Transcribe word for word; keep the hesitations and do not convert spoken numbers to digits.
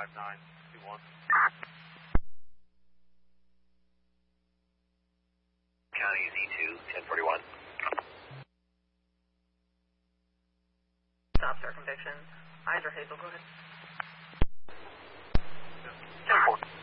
five nine two one. County Z two, ten forty-one. Stop circumvention. Eyes are Hazel, go ahead. ten four.